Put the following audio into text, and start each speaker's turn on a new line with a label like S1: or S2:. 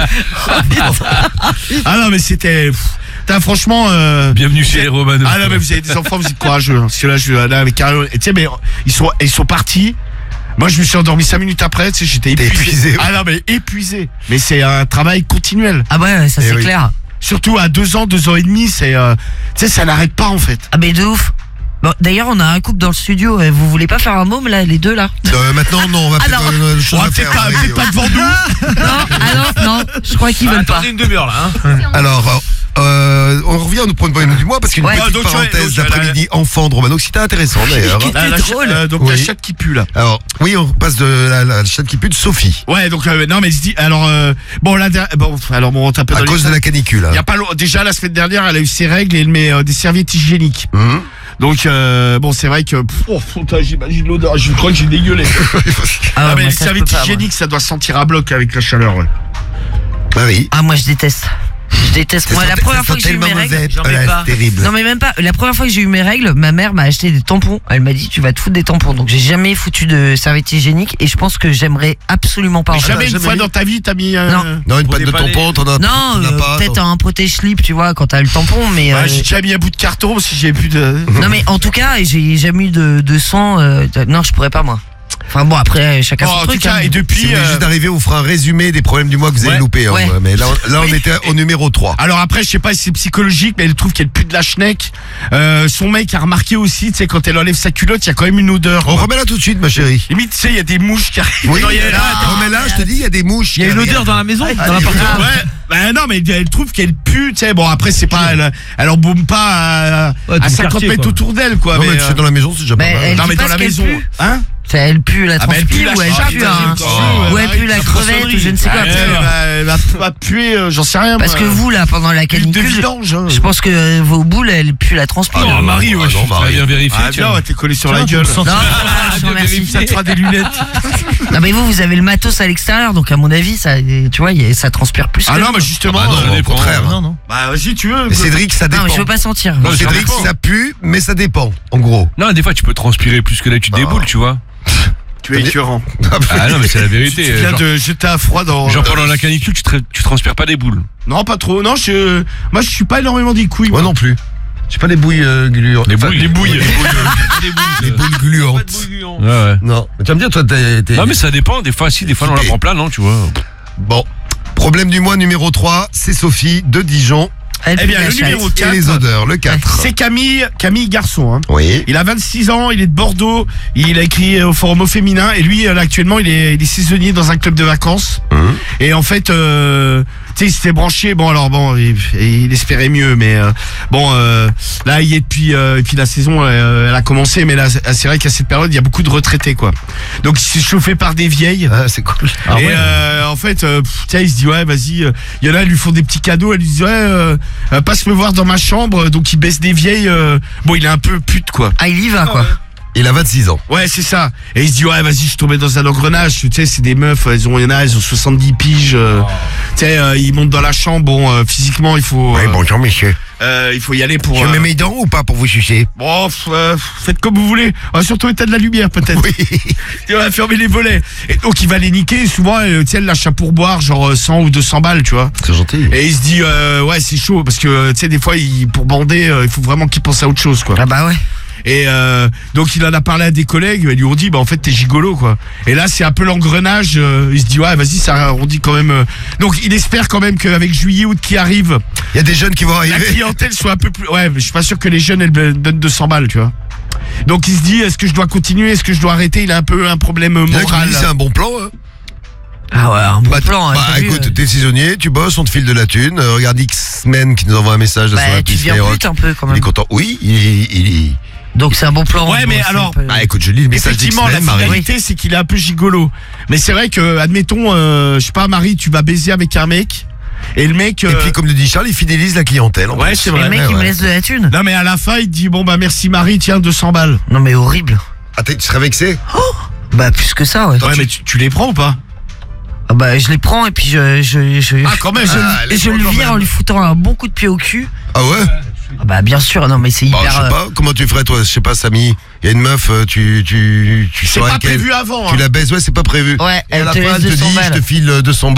S1: Ah non, mais c'était... franchement...
S2: Bienvenue chez les Romanos.
S1: Ah non, mais vous avez des enfants, vous êtes courageux. Hein, parce que là, avec Carlo... Tu sais, mais ils sont partis. Moi, je me suis endormi 5 minutes après, tu sais, j'étais épuisé. Ah non, mais épuisé. Mais c'est un travail continuel.
S3: Ah ouais, ça c'est clair.
S1: Surtout à 2 ans et demi, c'est... tu sais, ça n'arrête pas, en fait.
S3: Ah mais de ouf. Bon, d'ailleurs, on a un couple dans le studio. Vous voulez pas faire un môme, là, les deux, là?
S4: Maintenant, non, on va
S1: peut-être pas devant nous.
S3: Non, je crois qu'ils veulent pas.
S2: Attendez une demi-heure, là.
S4: Alors... on revient au problème du mois parce qu'une petite parenthèse d'après-midi enfant de Romano, c'était intéressant d'ailleurs.
S1: Donc la chatte qui pue là.
S4: Alors oui, on passe de la chatte qui pue de Sophie.
S1: Ouais, donc non mais je dis alors on tape
S4: à cause de la canicule.
S1: Il y a pas déjà la semaine dernière, elle a eu ses règles et elle met des serviettes hygiéniques. Donc c'est vrai que j'imagine l'odeur, je crois que j'ai dégueulé. Mais les serviettes hygiéniques, ça doit sentir à bloc avec la chaleur. Ouais.
S4: Bah oui.
S3: Ah moi je déteste. Moi, la première fois que j'ai eu mes règles, j'en ai pas.
S4: Terrible.
S3: Non mais même pas. La première fois que j'ai eu mes règles, ma mère m'a acheté des tampons. Elle m'a dit tu vas te foutre des tampons. Donc j'ai jamais foutu de serviette hygiénique et je pense que j'aimerais absolument pas.
S1: Jamais une fois dans ta vie t'as mis
S4: Non, une panne de tampon, t'en as pas.
S3: Peut-être un protège-slip, tu vois, quand t'as le tampon, mais.
S1: J'ai déjà mis un bout de carton si j'ai plus de.
S3: Non mais en tout cas, j'ai jamais eu de sang. Non, je pourrais pas moi. Enfin bon, après chacun son truc.
S1: Cas, et depuis
S4: juste d'arriver, on vous fera un résumé des problèmes du mois que vous avez loupé.
S3: Ouais.
S4: Mais là on était au numéro 3.
S1: Alors après, je sais pas si c'est psychologique, mais elle trouve qu'elle pue de la schneck. Son mec a remarqué aussi, tu sais, quand elle enlève sa culotte, il y a quand même une odeur.
S4: On remet là tout de suite, ma chérie.
S1: Limite, tu sais, il y a des mouches qui arrivent.
S4: Oui, remets là, je te dis, il y a des mouches.
S2: Il y a une odeur dans la maison, dans l'appartement.
S1: Ouais. Bah non, mais elle trouve qu'elle pue, tu sais. Bon, après, c'est pas, elle embaume pas à 50 mètres autour d'elle, quoi.
S4: Non, mais tu sais, dans la maison, c'est déjà pas mal.
S1: Non, mais dans la maison, hein?
S3: Elle pue la transpi ou elle pue ou elle pue la crevette ou je ne sais quoi.
S1: Elle va puer, j'en sais rien.
S3: Parce que vous là pendant la canicule, je pense que vos boules elles puent la transpi.
S2: Oh Marie, ouais, je bien vérifier.
S1: Ah bien, t'es collé sur la gueule.
S3: Non, merci.
S1: Ça te fera des lunettes.
S3: Non mais vous avez le matos à l'extérieur, donc à mon avis ça, tu vois, ça transpire plus.
S1: Ah non, mais justement,
S4: au contraire.
S2: Non.
S1: Bah vas-y, tu veux.
S4: Mais Cédric, ça dépend.
S3: Non, mais je veux pas sentir.
S4: Cédric, ça pue, mais ça dépend, en gros.
S2: Non, des fois tu peux transpirer plus que là tu déboules, tu vois.
S1: Tu es écœurant.
S2: Ah non, mais c'est la vérité.
S1: Tu viens de jeter à froid dans.
S2: Genre pendant la canicule, tu transpires pas des boules.
S1: Non, pas trop. Non, moi je suis pas énormément des couilles.
S4: Moi non plus. J'ai pas des bouilles gluantes.
S2: Les bouilles.
S4: Les boules gluantes.
S2: Ouais.
S4: Non. Tu vas me dire, toi, t'es.
S2: Non, mais ça dépend. Des fois, on la prend plein, non, tu vois.
S4: Bon. Problème du mois numéro 3, c'est Sophie de Dijon.
S1: Eh bien, le numéro 4.
S4: Et les odeurs, le 4.
S1: C'est Camille Garçon. Hein.
S4: Oui.
S1: Il a 26 ans, il est de Bordeaux, il a écrit au Forum au féminin et lui, là, actuellement, il est saisonnier dans un club de vacances. Et en fait, tu sais, il s'était branché, il espérait mieux, mais là, il est depuis la saison, elle a commencé, mais là, c'est vrai qu'à cette période, il y a beaucoup de retraités, quoi. Donc, il s'est chauffé par des vieilles.
S4: Ah, c'est cool.
S1: Et en fait, tiens, il se dit, ouais, vas-y, il y en a, elles lui font des petits cadeaux, elle lui dit, ouais, passe me voir dans ma chambre, donc il baisse des vieilles, il est un peu pute, quoi.
S3: Ah, il y va, quoi.
S4: Il a 26 ans.
S1: Ouais, c'est ça. Et il se dit, ouais, vas-y, je suis tombé dans un engrenage. Tu sais, c'est des meufs, il y en a, elles ont 70 piges. Tu sais, ils montent dans la chambre. Physiquement, il faut.
S4: Oui, bonjour, monsieur.
S1: Il faut y aller pour.
S4: Je mets mes dents ou pas pour vous sucer?
S1: Bon, faites comme vous voulez. Surtout état de la lumière, peut-être.
S4: Oui.
S1: Il va fermer les volets. Et donc, il va les niquer. Souvent, tu sais, elle lâche à pourboire, genre 100 ou 200 balles, tu vois.
S4: C'est gentil.
S1: Et il se dit, ouais, c'est chaud. Parce que, tu sais, des fois, pour bander, il faut vraiment qu'il pense à autre chose, quoi.
S3: Ah bah ouais.
S1: Et donc il en a parlé à des collègues, ils lui ont dit en fait t'es gigolo, quoi. Et là c'est un peu l'engrenage, il se dit ouais vas-y ça arrondit quand même. Donc il espère quand même qu'avec juillet août qui arrive,
S4: il y a des jeunes qui vont arriver.
S1: La clientèle soit un peu plus. Ouais, mais je suis pas sûr que les jeunes elles donnent 200 balles, tu vois. Donc il se dit est-ce que je dois continuer, est-ce que je dois arrêter, il a un peu un problème moral.
S4: C'est un bon plan, hein.
S3: Ah ouais, un bon plan.
S4: Écoute, t'es saisonnier, tu bosses, on te file de la thune. Regarde X-Men qui nous envoie un message.
S3: Tu deviens pute un peu quand même.
S4: Il est content. Oui, il
S3: Donc c'est un bon plan.
S1: Ouais, mais alors.
S4: Écoute, je lis le message
S1: effectivement,
S4: d'X-Men.
S1: la finalité, c'est qu'il est un peu gigolo. Mais c'est vrai que, admettons, je sais pas, Marie, tu vas baiser avec un mec. Et le mec.
S4: Et puis, comme le dit Charles, il fidélise la clientèle.
S1: Ouais, c'est vrai.
S3: Et le mec, il me laisse de la thune.
S1: Non, mais à la fin, il te dit bon, bah, merci Marie, tiens, 200 balles.
S3: Non, mais horrible.
S4: Ah, tu serais vexé?
S3: Bah, plus que ça, ouais.
S1: Ouais, mais tu les prends ou pas?
S3: Ah bah je les prends et puis
S1: quand même.
S3: je le vire en lui foutant un bon coup de pied au cul.
S4: Ah ouais?
S3: Ah bah bien sûr, non mais c'est hyper.
S4: Je sais pas, comment tu ferais toi? Je sais pas, Samy, il y a une meuf, tu
S1: c'est pas prévu avant.
S4: Tu la baises, ouais, c'est pas prévu.
S3: Ouais,
S4: et à la
S3: fin,
S4: fin, elle te dit, je te file 200 balles.